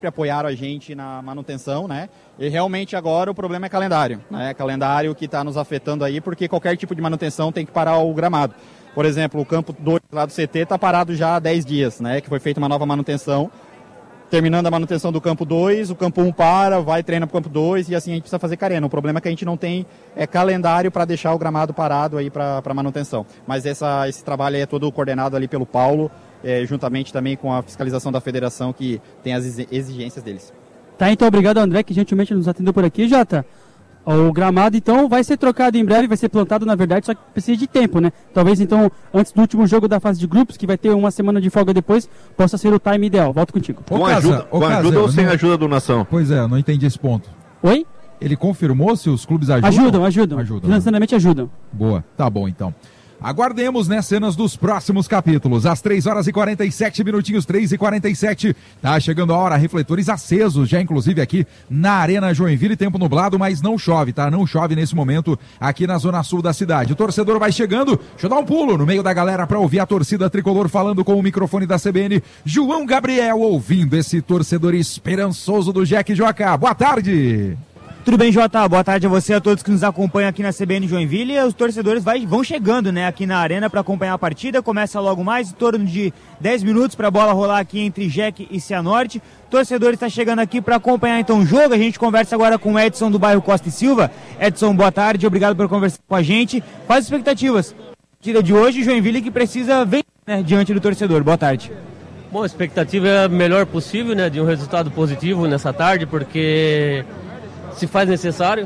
apoiaram a gente na manutenção, né? E realmente agora o problema é calendário, né? Calendário que está nos afetando aí, porque qualquer tipo de manutenção tem que parar o gramado. Por exemplo, o campo 2 lá do CT está parado já há 10 dias, né? Que foi feita uma nova manutenção. Terminando a manutenção do campo 2, o campo 1 vai, treina para o campo 2 e assim a gente precisa fazer carena. O problema é que a gente não tem calendário para deixar o gramado parado aí para manutenção. Mas esse trabalho aí é todo coordenado ali pelo Paulo, juntamente também com a fiscalização da federação, que tem as exigências deles. Tá, então obrigado, André, que gentilmente nos atendeu por aqui, Jota. O gramado, então, vai ser trocado em breve, vai ser plantado, na verdade, só que precisa de tempo, né? Talvez, então, antes do último jogo da fase de grupos, que vai ter uma semana de folga depois, possa ser o time ideal. Volto contigo. Com ajuda ou sem ajuda do Nação? Pois é, não entendi esse ponto. Oi? Ele confirmou se os clubes ajudam? Ajudam. Financeiramente ajudam. Boa, tá bom, então. Aguardemos, né, cenas dos próximos capítulos. Às 3h47, 3h47. Tá chegando a hora, refletores acesos, já inclusive aqui na Arena Joinville, tempo nublado, mas não chove, tá? Não chove nesse momento aqui na zona sul da cidade. O torcedor vai chegando, deixa eu dar um pulo no meio da galera para ouvir a torcida tricolor falando com o microfone da CBN. João Gabriel ouvindo esse torcedor esperançoso do Jack Joca. Boa tarde! Tudo bem, Jota? Boa tarde a você, a todos que nos acompanham aqui na CBN Joinville. Os torcedores vão chegando, né, aqui na arena para acompanhar a partida. Começa logo mais, em torno de 10 minutos para a bola rolar aqui entre Jack e Cianorte. O torcedor está chegando aqui para acompanhar então o jogo. A gente conversa agora com o Edson do bairro Costa e Silva. Edson, boa tarde, obrigado por conversar com a gente. Quais as expectativas? Partida de hoje, Joinville que precisa vencer, né, diante do torcedor. Boa tarde. Bom, a expectativa é a melhor possível, né, de um resultado positivo nessa tarde, porque se faz necessário.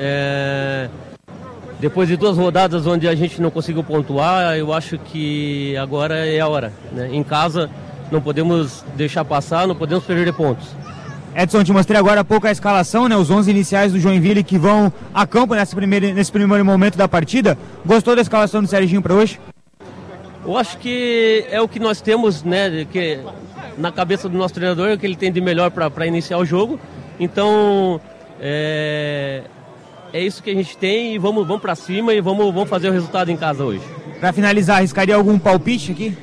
Depois de 2 rodadas onde a gente não conseguiu pontuar, eu acho que agora é a hora, né? Em casa não podemos deixar passar, não podemos perder pontos. Edson, te mostrei agora há pouco a escalação, né? Os 11 iniciais do Joinville que vão a campo nesse primeiro momento da partida. Gostou da escalação do Serginho para hoje? Eu acho que é o que nós temos, né, que na cabeça do nosso treinador, o que ele tem de melhor para iniciar o jogo. Então é isso que a gente tem e vamos para cima e vamos fazer o resultado em casa hoje. Para finalizar, arriscaria algum palpite aqui?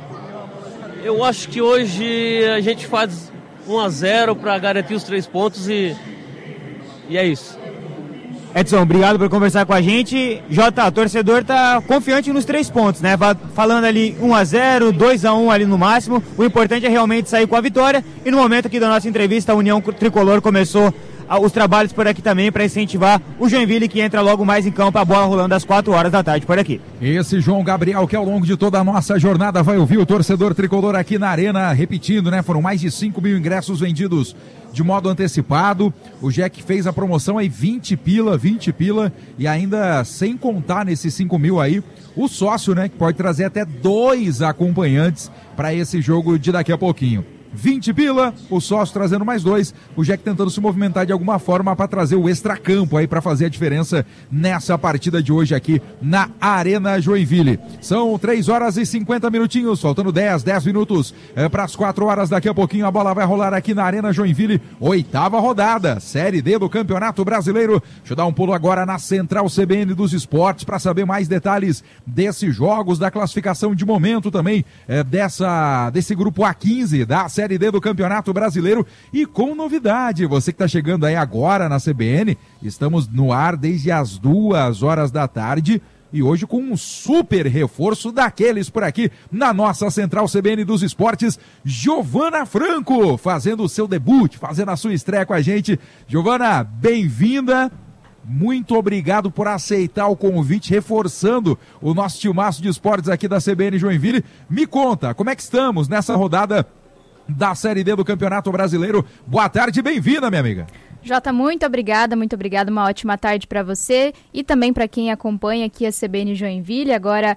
Eu acho que hoje a gente faz 1-0 para garantir os 3 pontos e é isso. Edson, obrigado por conversar com a gente. Jota, o torcedor tá confiante nos 3 pontos, né? Falando ali 1-0, 2-1 ali no máximo. O importante é realmente sair com a vitória. E no momento aqui da nossa entrevista, a União Tricolor começou os trabalhos por aqui também para incentivar o Joinville, que entra logo mais em campo, a bola rolando às 4 horas da tarde por aqui. Esse João Gabriel que ao longo de toda a nossa jornada vai ouvir o torcedor tricolor aqui na arena, repetindo, né? Foram mais de 5 mil ingressos vendidos de modo antecipado. O Jack fez a promoção aí 20 pila e ainda sem contar nesses 5 mil aí o sócio, né? Que pode trazer até 2 acompanhantes para esse jogo de daqui a pouquinho. 20 pila, o sócio trazendo mais 2, o Jack tentando se movimentar de alguma forma para trazer o extracampo aí para fazer a diferença nessa partida de hoje aqui na Arena Joinville. São 3h50 minutinhos, faltando 10 minutos para as 4 horas. Daqui a pouquinho a bola vai rolar aqui na Arena Joinville, 8ª rodada, Série D do Campeonato Brasileiro. Deixa eu dar um pulo agora na Central CBN dos Esportes para saber mais detalhes desses jogos, da classificação de momento também desse grupo A15 da Série D do Campeonato Brasileiro. E com novidade, você que está chegando aí agora na CBN, estamos no ar desde as 2 horas da tarde e hoje com um super reforço daqueles por aqui na nossa Central CBN dos Esportes, Giovana Franco, fazendo o seu debut, fazendo a sua estreia com a gente. Giovana, bem-vinda. Muito obrigado por aceitar o convite, reforçando o nosso timaço de esportes aqui da CBN Joinville. Me conta, como é que estamos nessa rodada da Série D do Campeonato Brasileiro? Boa tarde, bem-vinda, minha amiga. Jota, muito obrigada, uma ótima tarde para você e também para quem acompanha aqui a CBN Joinville. Agora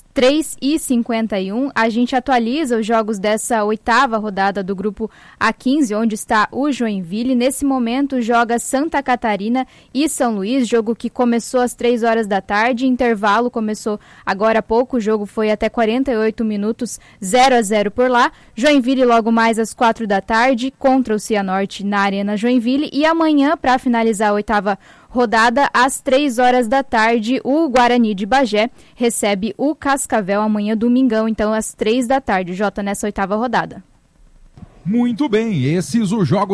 3h51, a gente atualiza os jogos dessa 8ª rodada do grupo A15, onde está o Joinville. Nesse momento joga Santa Catarina e São Luís, jogo que começou às 3 horas da tarde, intervalo começou agora há pouco, o jogo foi até 48 minutos, 0-0 por lá. Joinville logo mais às 4 da tarde contra o Cianorte na Arena Joinville, e amanhã, para finalizar a 8ª rodada, às 3 horas da tarde, o Guarani de Bagé recebe o Cascavel amanhã, domingão, então às 3 da tarde, Jota, nessa 8ª rodada. Muito bem, esses os jogos